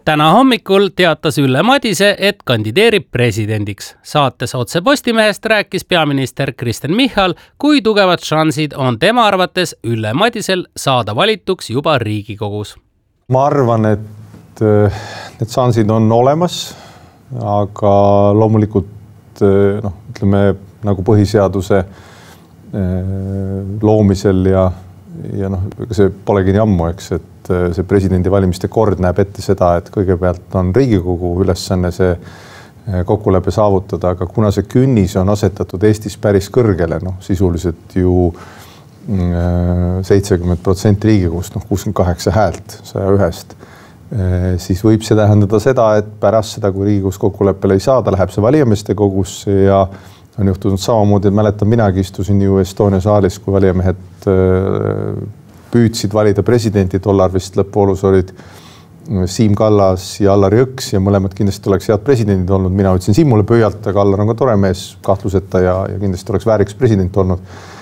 Täna hommikul teatas Ülle Madise, et kandideerib presidendiks. Saates Otse Postimehest rääkis peaminister Kristen Michal, kui tugevad šansid on tema arvates Ülle Madisel saada valituks juba Riigikogus. Ma arvan, et need šansid on olemas, aga loomulikult ütleme nagu põhiseaduse loomisel ja see polegi nii ammu, eks, et see presidendi valimiste kord näeb ette seda, et kõigepealt on Riigikogu ülesanne see kokkulepe saavutada, aga kuna see künnis on asetatud Eestis päris kõrgele, sisuliselt ju 70% Riigikogust, 68 häält 101-st, siis võib see tähendada seda, et pärast seda, kui Riigikogus kokkuleppele ei saada, läheb see valijameeste kogusse ja on juhtunud samamoodi, et mäletan, minagi istusin ju Estonia saalis, kui valijamehed püüdsid valida presidenti, tollar vist lõppvoolus olid Siim Kallas ja Allar Jõks ja mõlemad kindlasti oleks head presidendid olnud. Mina ütlesin Siimule pöialt, aga Allar on ka tore mees, kahtluseta ja kindlasti oleks vääriks president olnud.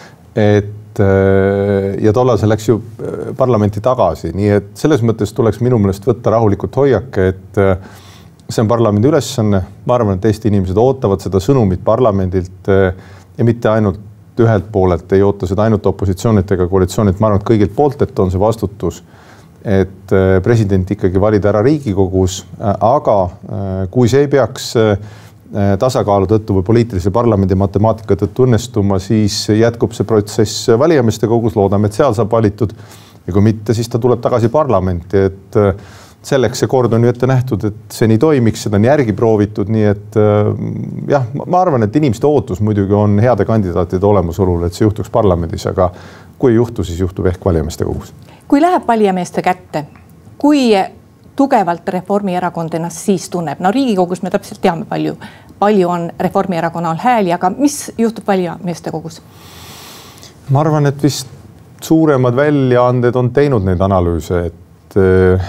Ja tollal see läks ju parlamenti tagasi, nii et selles mõttes tuleks minu meelest võtta rahulikult hoiake, et see on parlamendi ülesanne. Ma arvan, et Eesti inimesed ootavad seda sõnumit parlamendilt ja mitte ainult ühelt poolelt, ei oota seda ainult opositsioonilt ega koalitsioonilt. Ma arvan, et kõigilt pooltelt on see vastutus, et president ikkagi valida ära Riigikogus, aga kui see ei peaks tasakaalu tõttu või poliitilise parlamendi matemaatika tõttu õnnestuma, siis jätkub see protsess valijameeste kogus, loodame, et seal saab valitud ja kui mitte, siis ta tuleb tagasi parlamenti, et selleks see kord on ju ette nähtud, et see nii toimiks, seda on järgi proovitud, nii et jah, ma arvan, et inimeste ootus muidugi on heade kandidaatide olemasolul, et see juhtuks parlamendis, aga kui ei juhtu, siis juhtub ehk valijameeste kogus. Kui läheb valijameeste kätte, kui tugevalt Reformierakond ennast siis tunneb? Riigikogus me täpselt teame palju on Reformierakonnal hääli, aga mis juhtub valijameeste kogus? Ma arvan, et vist suuremad väljaanded on teinud neid analüüse, et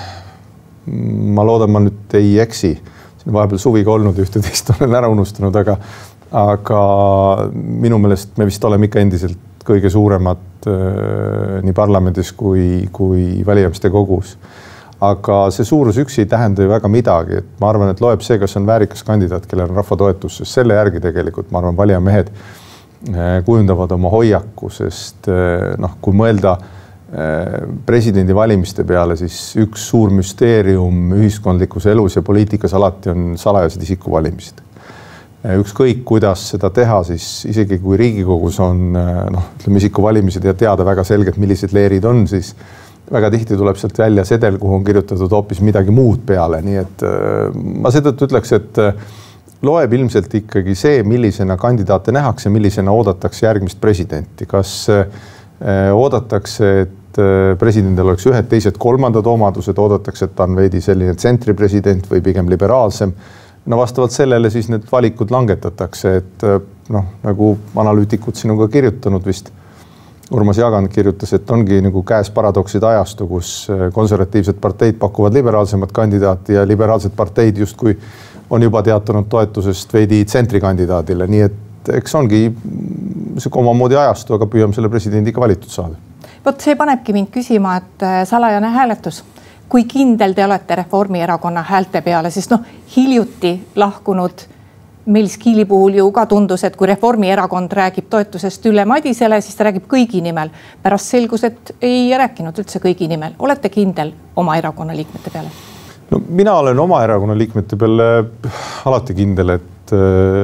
ma loodan, ma nüüd ei eksi. Siin on vahepeal suviga olnud, ühte-teist olen ära unustanud, aga minu meelest me vist oleme ikka endiselt kõige suuremad nii parlamendis kui valijameeste kogus. Aga see suurus üksi ei tähenda ju väga midagi. Et ma arvan, et loeb see, kas on väärikas kandidaat, kellel on rahva toetus, sest selle järgi tegelikult, ma arvan, valijamehed kujundavad oma hoiaku, sest kui mõelda presidendi valimiste peale, siis üks suur müsteerium ühiskondlikus elus ja poliitikas alati on salajased isikuvalimised. Ükskõik, kuidas seda teha, siis isegi kui Riigikogus on isikuvalimised ja teada väga selgelt, millised leerid on, siis väga tihti tuleb sealt välja sedel, kuhu on kirjutatud hoopis midagi muud peale. Nii et ma seetõttu ütleks, et loeb ilmselt ikkagi see, millisena kandidaate nähakse, millisena oodatakse järgmist presidenti. Kas oodatakse, et presidendil oleks ühed, teised, kolmandad omadused, oodatakse, et ta on veidi selline tsentripresident või pigem liberaalsem. Vastavalt sellele siis need valikud langetatakse, et nagu analüütikud siin on ka kirjutanud vist, Urmas Jagand kirjutas, et ongi nagu käes paradokside ajastu, kus konservatiivsed parteid pakuvad liberaalsemad kandidaati ja liberaalsed parteid justkui on juba teatanud toetusest veidi tsentrikandidaadile. Nii et eks ongi see omamoodi ajastu, aga püüame selle presidendiga valitud saada. Vot see panebki mind küsima, et salajane hääletus. Kui kindel te olete Reformierakonna häälte peale, siis hiljuti lahkunud Meelis Kiili puhul ju ka tundus, et kui Reformierakond räägib toetusest Ülle Madisele, siis ta räägib kõigi nimel. Pärast selgus, et ei rääkinud üldse kõigi nimel. Olete kindel oma erakonna liikmete peale? Mina olen oma erakonna liikmete peale alati kindel, et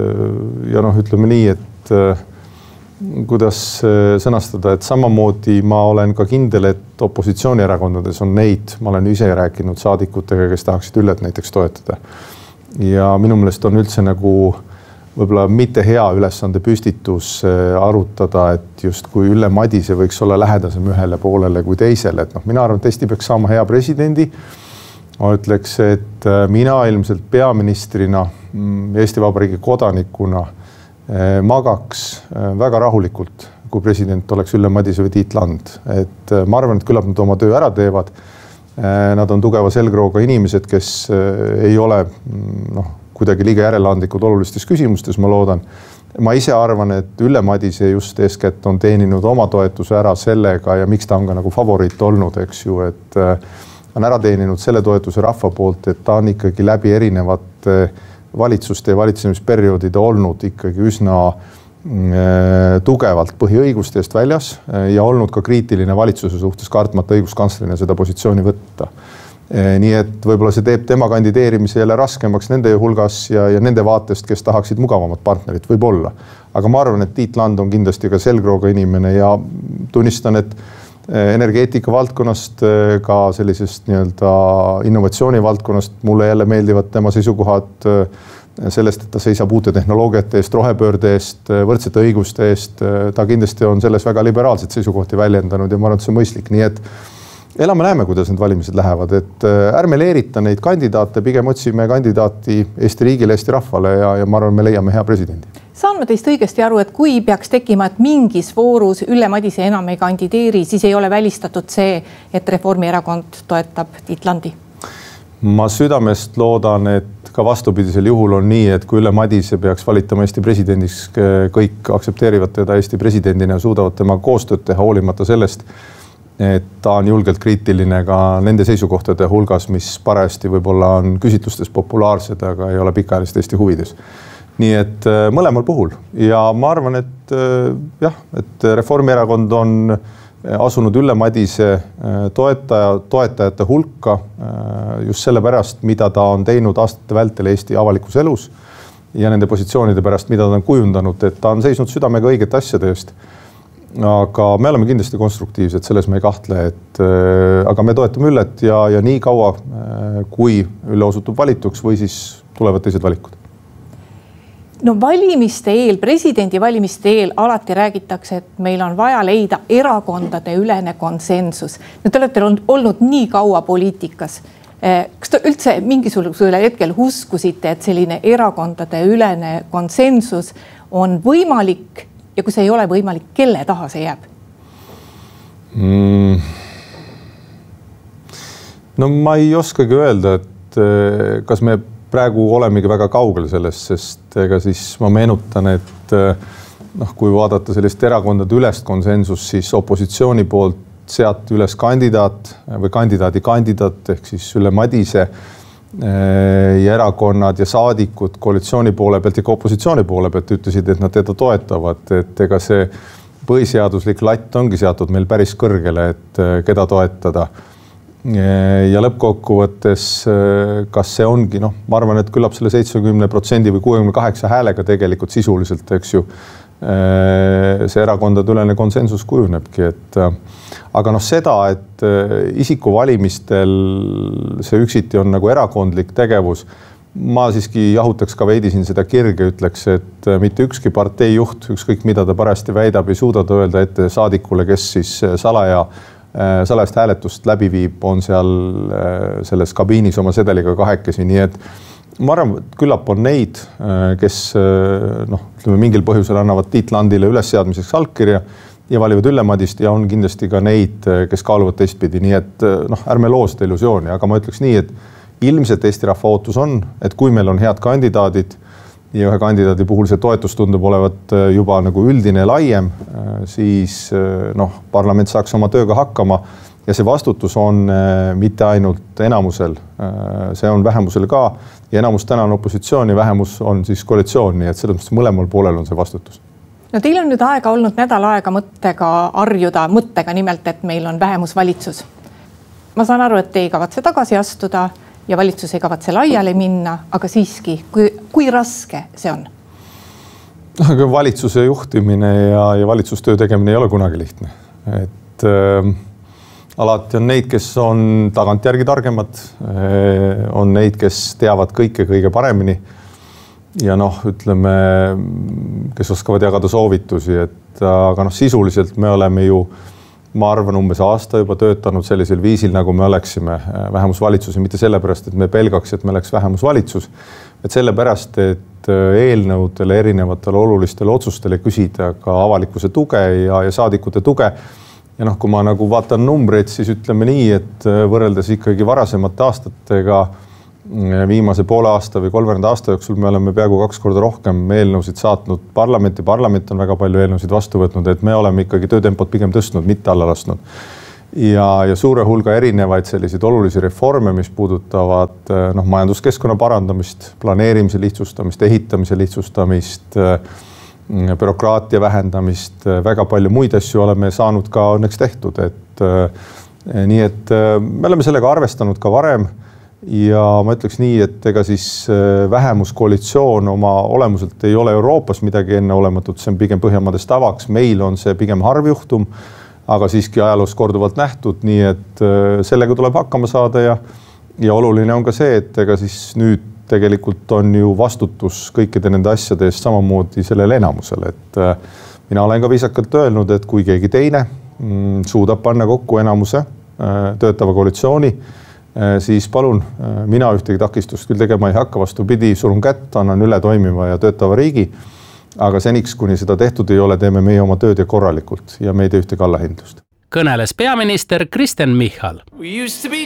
ütleme nii, et kuidas sõnastada, et samamoodi ma olen ka kindel, et opositsioonierakondades on neid, ma olen ise rääkinud saadikutega, kes tahaksid Üllet näiteks toetada. Ja minu meelest on üldse nagu võib-olla mitte hea ülesande püstitus arutada, et just kui Ülle Madise võiks olla lähedasem ühele poolele kui teisele. Et mina arvan, et Eesti peaks saama hea presidendi. Ma ütleks, et mina ilmselt peaministrina, Eesti Vabariigi kodanikuna magaks väga rahulikult, kui president oleks Ülle Madise või Tiit Land. Et ma arvan, et küllap nad oma töö ära teevad. Nad on tugeva selgrooga inimesed, kes ei ole kuidagi liiga järeleandlikud olulistes küsimustes, ma loodan. Ma ise arvan, et Ülle Madise just eeskätt on teeninud oma toetuse ära sellega ja miks ta on ka nagu favoriit olnud, eks ju, et on ära teeninud selle toetuse rahva poolt, et ta on ikkagi läbi erinevate valitsuste ja valitsemisperioodide olnud ikkagi üsna tugevalt põhiõiguste eest väljas ja olnud ka kriitiline valitsuse suhtes, kartmata õiguskantslerina seda positsiooni võtta. Nii et võib-olla see teeb tema kandideerimise jälle raskemaks nende hulgas ja nende vaatest, kes tahaksid mugavamat partnerit, võib-olla. Aga ma arvan, et Tiit Land on kindlasti ka selgrooga inimene ja tunnistan, et energeetika valdkonnast, ka sellisest nii-öelda innovatsiooni valdkonnast mulle jälle meeldivad tema seisukohad sellest, et ta seisab uute tehnoloogiate eest, rohepöörde eest, võrdsete õiguste eest. Ta kindlasti on selles väga liberaalset seisukohti väljendanud ja ma arvan, et see on mõistlik. Nii et elame-näeme, kuidas need valimised lähevad, et ärme leerita neid kandidaate, pigem otsime kandidaati Eesti riigile, Eesti rahvale ja ma arvan, me leiame hea presidendi. Saan ma teist õigesti aru, et kui peaks tekkima, et mingis voorus Ülle Madise enam ei kandideeri, siis ei ole välistatud see, et Reformierakond toetab Tiit Landi? Ma südamest loodan, et ka vastupidisel juhul on nii, et kui Ülle Madise peaks valitama Eesti presidendiks, kõik aktsepteerivad teda Eesti presidendina ja suudavad tema koostööd teha hoolimata sellest, et ta on julgelt kriitiline ka nende seisukohtade hulgas, mis parajasti võib-olla on küsitlustes populaarsed, aga ei ole pikaajalist Eesti huvides. Nii et mõlemal puhul ja ma arvan, et et Reformierakond on asunud Ülle Madise toetajate hulka just selle pärast, mida ta on teinud aastate vältel Eesti avalikus elus ja nende positsioonide pärast, mida ta on kujundanud, et ta on seisnud südamega õigete asjade eest. Aga me oleme kindlasti konstruktiivsed, selles me ei kahtle, aga me toetame Üllet ja nii kaua, kui Ülle osutub valituks või siis tulevad teised valikud. No valimiste eel, presidendi valimiste eel alati räägitakse, et meil on vaja leida erakondade ülene konsensus. Te olete olnud nii kaua poliitikas. Kas te üldse mingisugusel hetkel uskusite, et selline erakondade ülene konsensus on võimalik ja kui see ei ole võimalik, kelle taha see jääb? No ma ei oskagi öelda, et kas me praegu olemegi väga kaugel sellest, sest ega siis ma meenutan, et kui vaadata sellist erakondade ülest konsensus, siis opositsiooni poolt seati üles kandidaat või kandidaat ehk siis Ülle Madise ja erakonnad ja saadikud koalitsiooni poole pealt ja ka opositsiooni poole pealt ütlesid, et nad teda toetavad, et ega see põhiseaduslik latt ongi seatud meil päris kõrgele, et keda toetada. Ja lõppkokkuvõttes, kas see ongi, ma arvan, et küllap selle 70% või 68 häälega tegelikult sisuliselt, eks ju, see erakondade ülene konsensus kujunebki, aga seda, et isikuvalimistel see üksiti on nagu erakondlik tegevus, ma siiski jahutaks ka veidi siin seda kirge, ütleks, et mitte ükski partei juht, ükskõik mida ta parajasti väidab, ei suuda ta öelda ette saadikule, kes siis salajast hääletust läbi viib, on seal selles kabiinis oma sedeliga kahekesi, nii et ma arvan, et küllap on neid, kes mingil põhjusel annavad Tiit Landile ülesseadmiseks allkirja ja valivad Ülle Madist ja on kindlasti ka neid, kes kaaluvad teistpidi, nii et ärme loo seda illusiooni, aga ma ütleks nii, et ilmselt Eesti rahva ootus on, et kui meil on head kandidaadid ja ühe kandidaadi puhul see toetus tundub olevat juba nagu üldine laiem, siis parlament saaks oma tööga hakkama ja see vastutus on mitte ainult enamusel, see on vähemusel ka ja enamus täna on opositsioon ja vähemus on siis koalitsioon, nii et selles mõttes mõlemal poolel on see vastutus. No teil on nüüd aega olnud nädal aega mõttega arjuda, mõttega nimelt, et meil on vähemusvalitsus. Ma saan aru, et te ei kavatse tagasi astuda ja valitsus ei kavatse laiali minna, aga siiski, kui raske see on? Aga valitsuse juhtimine ja valitsustöö tegemine ei ole kunagi lihtne. Et alati on neid, kes on tagantjärgi targemad, on neid, kes teavad kõike kõige paremini ja ütleme, kes oskavad jagada soovitusi, aga sisuliselt me oleme ju ma arvan, umbes aasta juba töötanud sellisel viisil, nagu me oleksime vähemusvalitsuse, mitte sellepärast, et me pelgaks, et me oleks vähemusvalitsus, et sellepärast, et eelnõudele, erinevatele olulistele otsustele küsida ka avalikkuse tuge ja saadikute tuge. Ja kui ma vaatan numbreid, siis ütleme nii, et võrreldes ikkagi varasemate aastatega viimase poole aasta või 3 aasta jooksul me oleme peaaegu 2 korda rohkem eelnõusid saatnud parlamenti. Parlament on väga palju eelnõusid vastu võtnud, et me oleme ikkagi töötempot pigem tõstnud, mitte alla lasknud. ja suure hulga erinevaid selliseid olulisi reforme, mis puudutavad majanduskeskkonna parandamist, planeerimise lihtsustamist, ehitamise lihtsustamist, bürokraatia vähendamist, väga palju muid asju oleme saanud ka õnneks tehtud, nii et me oleme sellega arvestanud ka varem ja ma ütleks nii, et ega siis vähemuskoalitsioon oma olemuselt ei ole Euroopas midagi enneolematut, see on pigem Põhjamaades tavaks, meil on see pigem harv juhtum, aga siiski ajaloos korduvalt nähtud, nii et sellega tuleb hakkama saada ja oluline on ka see, et ega siis nüüd tegelikult on ju vastutus kõikide nende asjade eest samamoodi sellele enamusele, et mina olen ka viisakalt öelnud, et kui keegi teine suudab panna kokku enamuse töötava koalitsiooni, siis palun, mina ühtegi takistust küll tegema ei hakka, vastupidi, surun kätt, annan üle toimiva ja töötava riigi, aga seniks, kuni seda tehtud ei ole, teeme meie oma tööd ja korralikult ja me ei tee ühtegi allahindlust. Kõneles peaminister Kristen Michal. We used to be